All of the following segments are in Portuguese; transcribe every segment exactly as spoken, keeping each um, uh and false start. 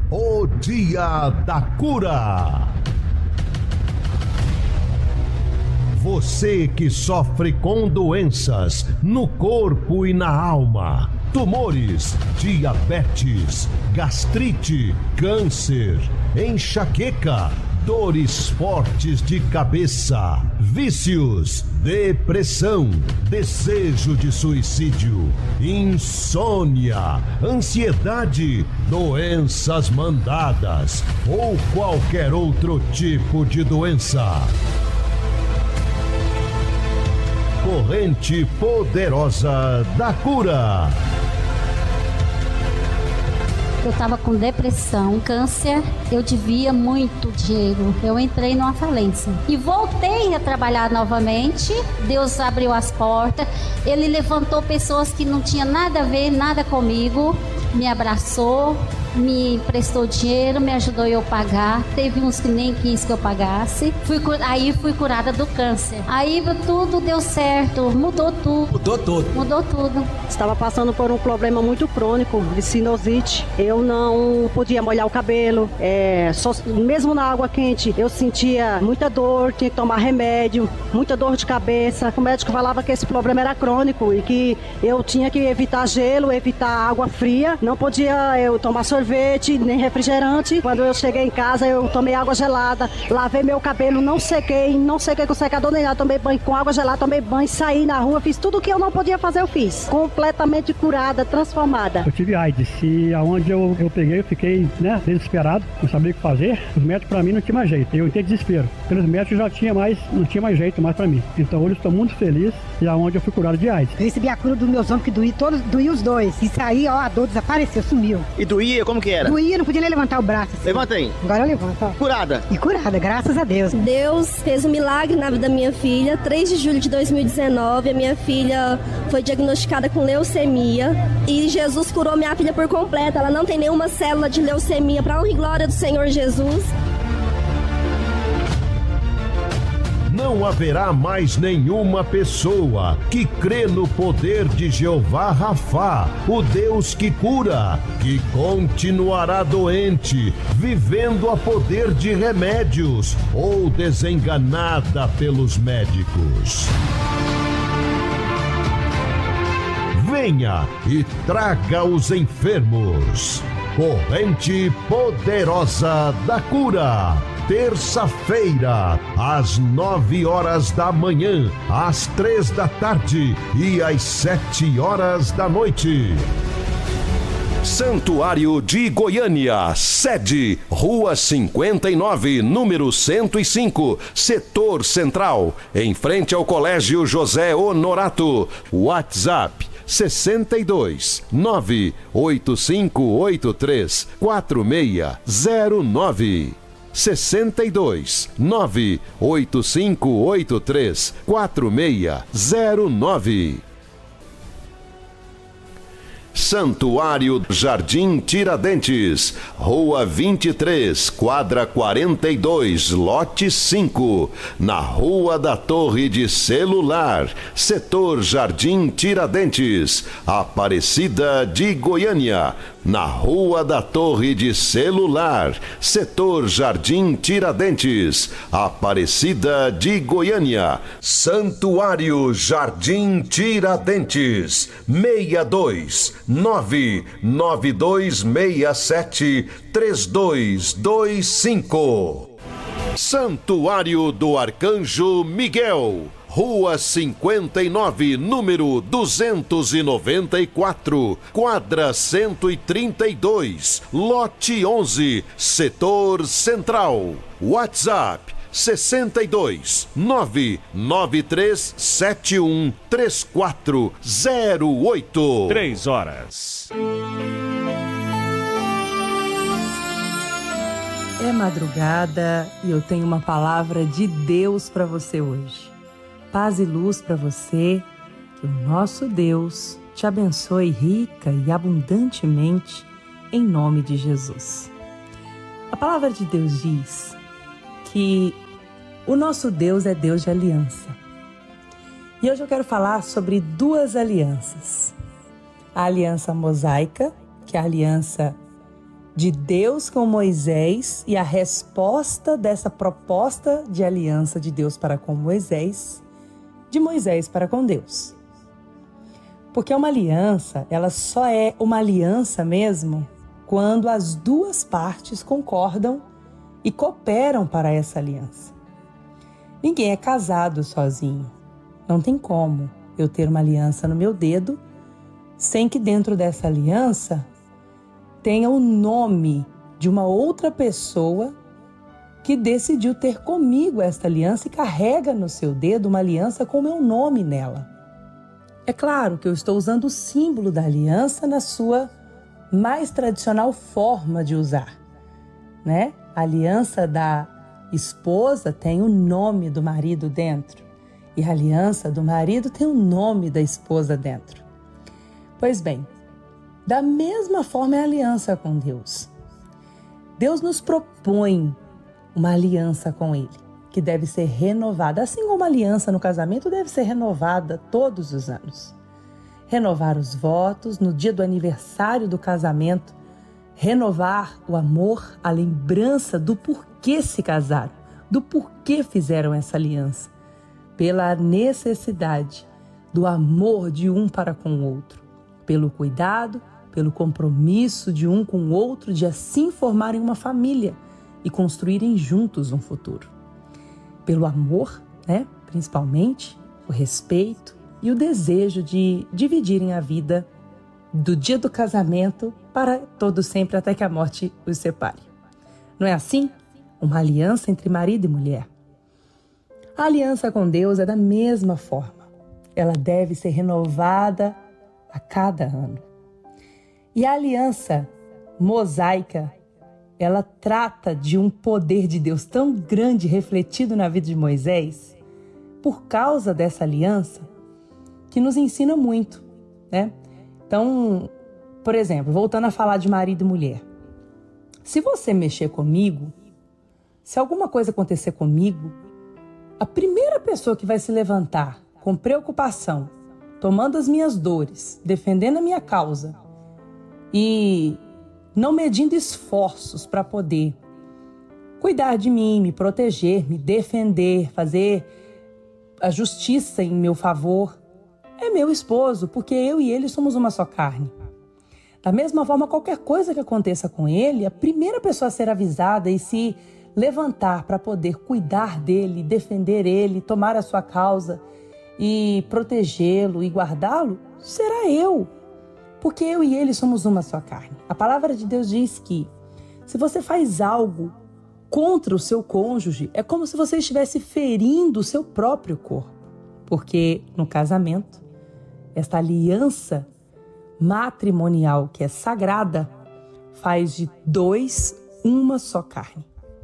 O Dia da Cura. Você que sofre com doenças no corpo e na alma, tumores, diabetes, gastrite, câncer, enxaqueca, dores fortes de cabeça, vícios, depressão, desejo de suicídio, insônia, ansiedade, doenças mandadas ou qualquer outro tipo de doença. Corrente Poderosa da Cura. Eu estava com depressão, câncer, eu devia muito dinheiro. Eu entrei numa falência e voltei a trabalhar novamente. Deus abriu as portas, Ele levantou pessoas que não tinham nada a ver, nada comigo, me abraçou, me emprestou dinheiro, me ajudou eu pagar. Teve uns que nem quis que eu pagasse. Fui, aí fui curada do câncer. Aí tudo deu certo, mudou tudo. Mudou tudo. Mudou tudo. Estava passando por um problema muito crônico de sinusite. Eu não podia molhar o cabelo. É, só, mesmo na água quente, eu sentia muita dor, tinha que tomar remédio, muita dor de cabeça. O médico falava que esse problema era crônico e que eu tinha que evitar gelo, evitar água fria. Não podia eu tomar sorvete, nem refrigerante. Quando eu cheguei em casa, eu tomei água gelada, lavei meu cabelo, não sequei, não sequei com secador nem nada, tomei banho com água gelada, tomei banho, saí na rua, fiz tudo o que eu não podia fazer, eu fiz. Completamente curada, transformada. Eu tive AIDS e aonde eu, eu peguei, eu fiquei, né, desesperado, não sabia o que fazer. Os médicos pra mim não tinha mais jeito, eu entrei em desespero. Pelos médicos já tinha mais, não tinha mais jeito mais pra mim. Então hoje eu estou muito feliz e aonde eu fui curado de AIDS. Eu recebi a cura dos meus ombros que doía, todos, doía os dois. E saí, ó, a dor desapareceu, sumiu. E doía, como que era? Doía, não podia nem levantar o braço. Assim. Levanta aí. Agora eu levanto, ó. Curada. E curada, graças a Deus. Deus fez um milagre na vida da minha filha. três de julho de dois mil e dezenove, a minha filha foi diagnosticada com leucemia. E Jesus curou minha filha por completo. Ela não tem nenhuma célula de leucemia. Para honra e glória do Senhor Jesus. Não haverá mais nenhuma pessoa que crê no poder de Jeová Rafá, o Deus que cura, que continuará doente, vivendo a poder de remédios ou desenganada pelos médicos. Venha e traga os enfermos. Corrente Poderosa da Cura. Terça-feira, às nove horas da manhã, às três da tarde e às sete horas da noite. Santuário de Goiânia, sede, Rua cinquenta e nove, número cento e cinco, Setor Central, em frente ao Colégio José Honorato. WhatsApp sessenta e dois, nove oito cinco oito três, quatro seis zero nove. sessenta e dois, nove oito cinco oito três, quatro seis zero nove. Santuário Jardim Tiradentes, Rua vinte e três, quadra quarenta e dois, lote cinco, na Rua da Torre de Celular, Setor Jardim Tiradentes, Aparecida de Goiânia. Na Rua da Torre de Celular, Setor Jardim Tiradentes, Aparecida de Goiânia. Santuário Jardim Tiradentes, seis dois nove nove dois seis sete três dois dois cinco. Santuário do Arcanjo Miguel, Rua cinquenta e nove, número duzentos e noventa e quatro, quadra cento e trinta e dois, lote onze, Setor Central. WhatsApp sessenta e dois, nove nove três sete um três quatro zero oito. Três horas. É madrugada e eu tenho uma palavra de Deus para você hoje. Paz e luz para você, que o nosso Deus te abençoe rica e abundantemente, em nome de Jesus. A palavra de Deus diz que o nosso Deus é Deus de aliança. E hoje eu quero falar sobre duas alianças. A aliança mosaica, que é a aliança de Deus com Moisés e a resposta dessa proposta de aliança de Deus para com Moisés, de Moisés para com Deus. Porque uma aliança, ela só é uma aliança mesmo quando as duas partes concordam e cooperam para essa aliança. Ninguém é casado sozinho. Não tem como eu ter uma aliança no meu dedo sem que dentro dessa aliança tenha o nome de uma outra pessoa que decidiu ter comigo esta aliança e carrega no seu dedo uma aliança com o meu nome nela. É claro que eu estou usando o símbolo da aliança na sua mais tradicional forma de usar, né? A aliança da esposa tem o nome do marido dentro e a aliança do marido tem o nome da esposa dentro. Pois bem, da mesma forma é a aliança com Deus. Deus nos propõe uma aliança com Ele, que deve ser renovada, assim como a aliança no casamento deve ser renovada todos os anos. Renovar os votos no dia do aniversário do casamento, renovar o amor, a lembrança do porquê se casaram, do porquê fizeram essa aliança, pela necessidade do amor de um para com o outro, pelo cuidado, pelo compromisso de um com o outro, de assim formarem uma família e construírem juntos um futuro. Pelo amor, né, principalmente, o respeito e o desejo de dividirem a vida do dia do casamento para todo sempre até que a morte os separe. Não é assim? Uma aliança entre marido e mulher. A aliança com Deus é da mesma forma. Ela deve ser renovada a cada ano. E a aliança mosaica, ela trata de um poder de Deus tão grande refletido na vida de Moisés, por causa dessa aliança, que nos ensina muito, né? Então, por exemplo, voltando a falar de marido e mulher. Se você mexer comigo, se alguma coisa acontecer comigo, a primeira pessoa que vai se levantar com preocupação, tomando as minhas dores, defendendo a minha causa e não medindo esforços para poder cuidar de mim, me proteger, me defender, fazer a justiça em meu favor, é meu esposo, porque eu e ele somos uma só carne. Da mesma forma, qualquer coisa que aconteça com ele, a primeira pessoa a ser avisada e se levantar para poder cuidar dele, defender ele, tomar a sua causa e protegê-lo e guardá-lo, será eu. Porque eu e ele somos uma só carne. A palavra de Deus diz que se você faz algo contra o seu cônjuge, é como se você estivesse ferindo o seu próprio corpo. Porque no casamento, esta aliança matrimonial que é sagrada faz de dois uma só carne.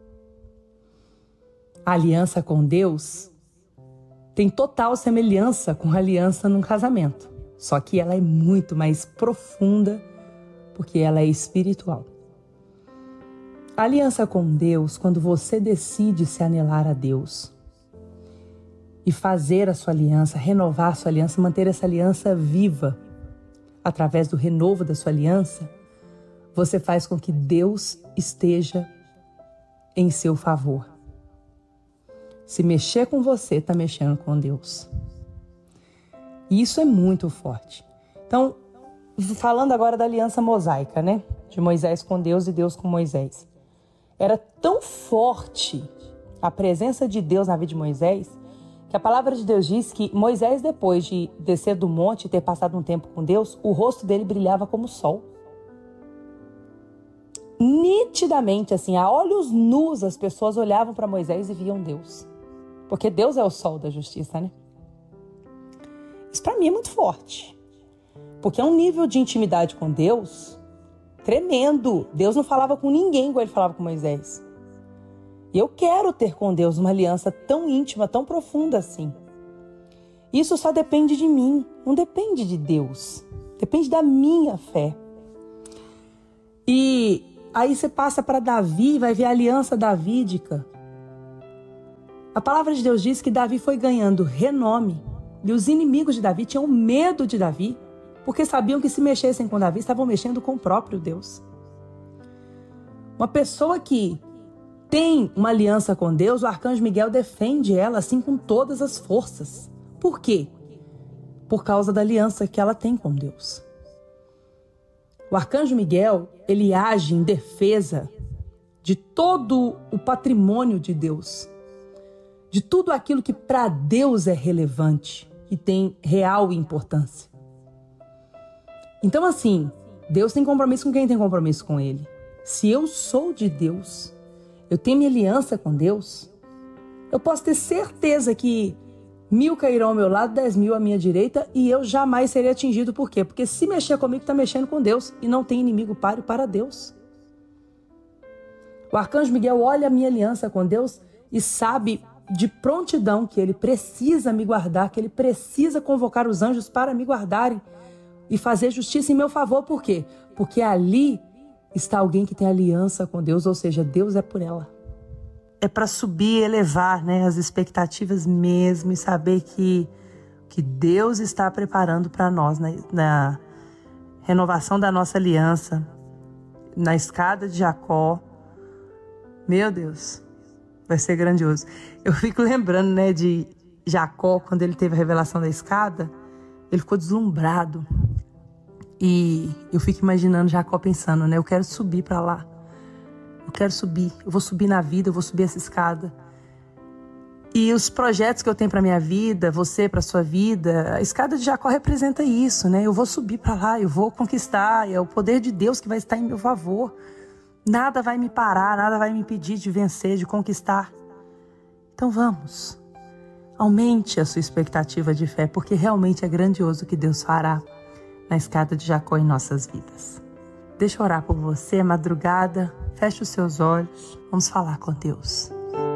A aliança com Deus tem total semelhança com a aliança num casamento. Só que ela é muito mais profunda, porque ela é espiritual. A aliança com Deus, quando você decide se anelar a Deus e fazer a sua aliança, renovar a sua aliança, manter essa aliança viva, através do renovo da sua aliança, você faz com que Deus esteja em seu favor. Se mexer com você, está mexendo com Deus. E isso é muito forte. Então, falando agora da aliança mosaica, né? De Moisés com Deus e Deus com Moisés. Era tão forte a presença de Deus na vida de Moisés, que a palavra de Deus diz que Moisés, depois de descer do monte e ter passado um tempo com Deus, o rosto dele brilhava como o sol. Nitidamente, assim, a olhos nus, as pessoas olhavam para Moisés e viam Deus. Porque Deus é o sol da justiça, né? Isso para mim é muito forte. Porque é um nível de intimidade com Deus tremendo. Deus não falava com ninguém igual ele falava com Moisés. E eu quero ter com Deus uma aliança tão íntima, tão profunda assim. Isso só depende de mim, não depende de Deus. Depende da minha fé. E aí você passa para Davi e vai ver a aliança davídica. A palavra de Deus diz que Davi foi ganhando renome. E os inimigos de Davi tinham medo de Davi, porque sabiam que se mexessem com Davi, estavam mexendo com o próprio Deus. Uma pessoa que tem uma aliança com Deus, o arcanjo Miguel defende ela assim com todas as forças. Por quê? Por causa da aliança que ela tem com Deus. O arcanjo Miguel, ele age em defesa de todo o patrimônio de Deus, de tudo aquilo que para Deus é relevante e tem real importância. Então, assim, Deus tem compromisso com quem tem compromisso com Ele. Se eu sou de Deus, eu tenho minha aliança com Deus, eu posso ter certeza que mil cairão ao meu lado, dez mil à minha direita, e eu jamais serei atingido. Por quê? Porque se mexer comigo, está mexendo com Deus, e não tem inimigo páreo para Deus. O arcanjo Miguel olha a minha aliança com Deus e sabe de prontidão que ele precisa me guardar, que ele precisa convocar os anjos para me guardarem e fazer justiça em meu favor. Por quê? Porque ali está alguém que tem aliança com Deus, ou seja, Deus é por ela. É para subir e elevar, né, as expectativas mesmo e saber que, que Deus está preparando para nós, né, na renovação da nossa aliança, na escada de Jacó. Meu Deus, vai ser grandioso. Eu fico lembrando, né, de Jacó, quando ele teve a revelação da escada, ele ficou deslumbrado. E eu fico imaginando Jacó pensando, né, eu quero subir para lá. Eu quero subir, eu vou subir na vida, eu vou subir essa escada. E os projetos que eu tenho para minha vida, você para sua vida, a escada de Jacó representa isso, né? Eu vou subir para lá, eu vou conquistar, é o poder de Deus que vai estar em meu favor. Nada vai me parar, nada vai me impedir de vencer, de conquistar. Então vamos, aumente a sua expectativa de fé, porque realmente é grandioso o que Deus fará na escada de Jacó em nossas vidas. Deixa eu orar por você, madrugada, feche os seus olhos, vamos falar com Deus.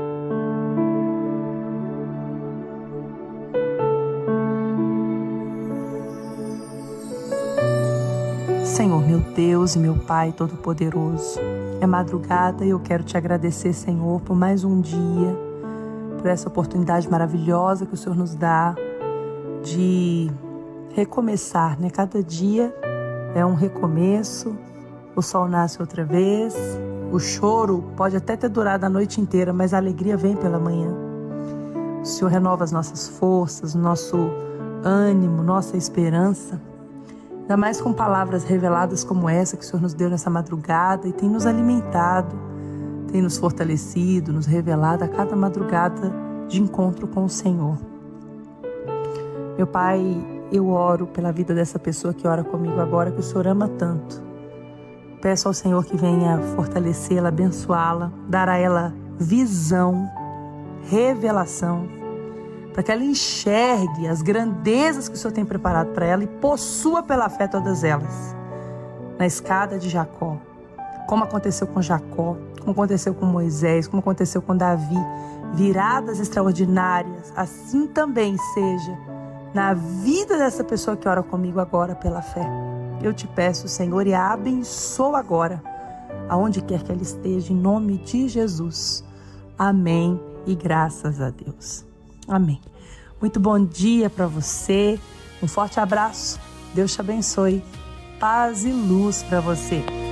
Senhor, meu Deus e meu Pai Todo-Poderoso, é madrugada e eu quero te agradecer, Senhor, por mais um dia, por essa oportunidade maravilhosa que o Senhor nos dá de recomeçar, né? Cada dia é um recomeço, o sol nasce outra vez, o choro pode até ter durado a noite inteira, mas a alegria vem pela manhã. O Senhor renova as nossas forças, nosso ânimo, nossa esperança. Ainda mais com palavras reveladas como essa que o Senhor nos deu nessa madrugada e tem nos alimentado, tem nos fortalecido, nos revelado a cada madrugada de encontro com o Senhor. Meu Pai, eu oro pela vida dessa pessoa que ora comigo agora, que o Senhor ama tanto. Peço ao Senhor que venha fortalecê-la, abençoá-la, dar a ela visão, revelação, para que ela enxergue as grandezas que o Senhor tem preparado para ela e possua pela fé todas elas. Na escada de Jacó, como aconteceu com Jacó, como aconteceu com Moisés, como aconteceu com Davi, viradas extraordinárias, assim também seja na vida dessa pessoa que ora comigo agora pela fé. Eu te peço, Senhor, e a abençoa agora, aonde quer que ela esteja, em nome de Jesus. Amém e graças a Deus. Amém. Muito bom dia para você. Um forte abraço. Deus te abençoe. Paz e luz para você.